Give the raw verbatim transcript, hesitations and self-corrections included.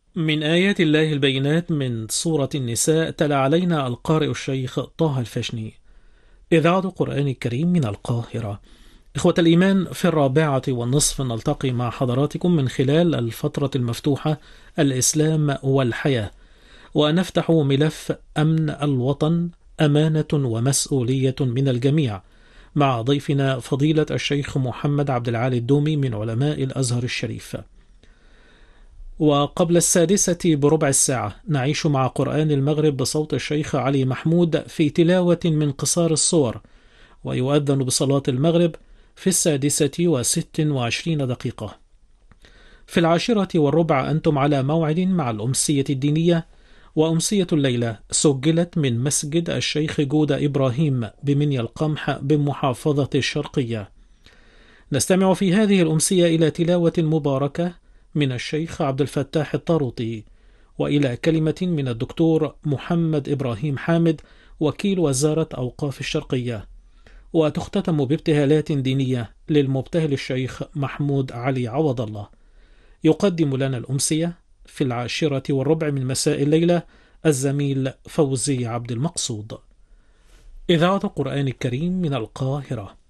من آيات الله البينات من سورة النساء تلا علينا القارئ الشيخ طه الفشني. إذاعة القرآن الكريم من القاهرة. إخوة الإيمان، في الرابعة والنصف نلتقي مع حضراتكم من خلال الفترة المفتوحة الإسلام والحياة، ونفتح ملف أمن الوطن، أمانة ومسؤولية من الجميع، مع ضيفنا فضيلة الشيخ محمد عبد العالي الدومي من علماء الأزهر الشريف. وقبل السادسة بربع الساعة نعيش مع قرآن المغرب بصوت الشيخ علي محمود في تلاوة من قصار الصور، ويؤذن بصلاة المغرب في السادسة وست وعشرين دقيقة. في العاشرة والربع أنتم على موعد مع الأمسية الدينية، وأمسية الليلة سجلت من مسجد الشيخ جودة إبراهيم بمنيا القمح بمحافظة الشرقية. نستمع في هذه الأمسية إلى تلاوة مباركة من الشيخ عبد الفتاح الطاروطي، وإلى كلمة من الدكتور محمد إبراهيم حامد وكيل وزارة أوقاف الشرقية، وتختتم بابتهالات دينية للمبتهل الشيخ محمود علي عوض الله. يقدم لنا الأمسية في العاشرة والربع من مساء الليلة الزميل فوزي عبد المقصود. إذاعة القرآن الكريم من القاهرة.